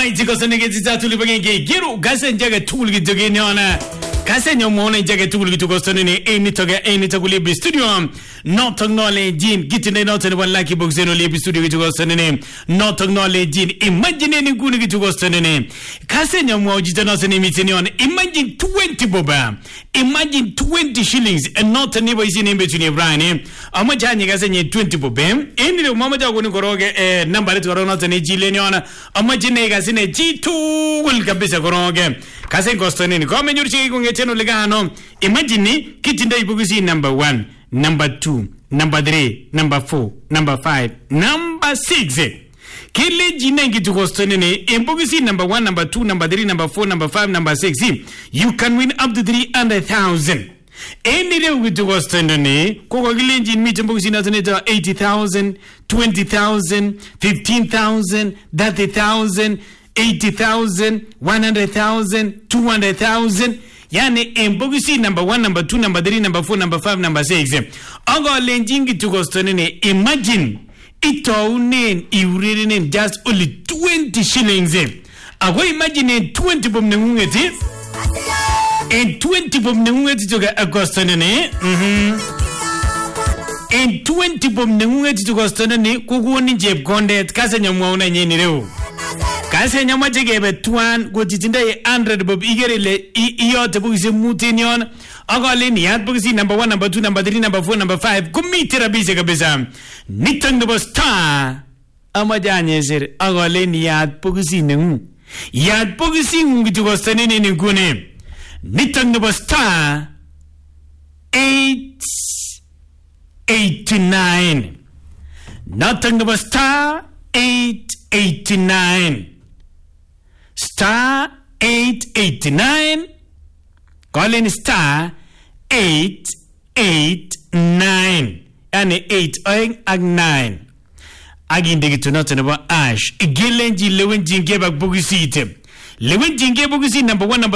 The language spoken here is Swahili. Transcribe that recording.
Alright, zikosonege zizatulibagenge giru gase njaga tugul gitoge nyona kase nyomona njaga tugul gitogosonene eni tagulibi studio not acknowledge gitine not ne wallaki boxeno libi studio gitogosonene not acknowledge imagine ni kuni gitogosonene kase nyomo jitana sene mitini on imagine 20 boba imagine 20 shillings and not nebo isine between Brian ama janye kase nye 20 boba eni le mama jago ni koroge number letu korona tane jile nyona ama jine kase ne G2 kabisa koroge kase gostonene kome nyurchi kungeteno legano imagine kitinda ibugusi number 1 number 2 number 3 number 4 number 5 number 6 kile jina ngitu gostonene ibugusi number 1 number 2 number 3 number 4 number 5 number 6 you can win up to 300,000 any day ngitu gostonene koko kile jin mitu ibugusi natoneta 80,000 20,000 15,000 30,000 80,000, 100,000, 200,000. Yani embogisi number 1, number 2, number 3, number 4, number 5, number 6. Ogo lenjingi tukostonene. Imagine itaunen iurinen just only 20 shillings. Ago imagine 20 bom nengungeti. And 20 bom nengungeti tuka agostonene. And 20 bom nengungeti tukostonene. Kukuoni jeb kondet. Kasa nyamwauna nyeni reo. Kase nyama chegebe tuan gotitinda 100 bob igerele iyote bugisi mutinyon agale ni yat bugisi number 1 number 2 number 3 number 4 number 5 kumitira bise kabisa nitang the star amajanye sir agale ni yat bugisi ngu yat bugisi ngitu gostanene ni gune nitang the star 889 nitang the star 889 star 889 calling star 889 yani 8 ag 9 aginde gitunote nebo ash igilenji lewenji ngeba bugusite lewenji ngeba bugusite number 1 number